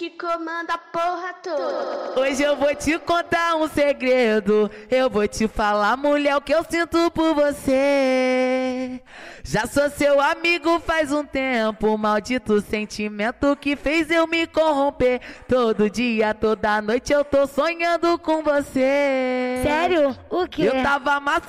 que comanda a porra toda. Hoje eu vou te contar um segredo. Eu vou te falar, mulher, o que eu sinto por você. Já sou seu amigo faz um tempo. Maldito sentimento que fez eu me corromper. Todo dia, toda noite eu tô sonhando com você. Sério? O quê? Eu tava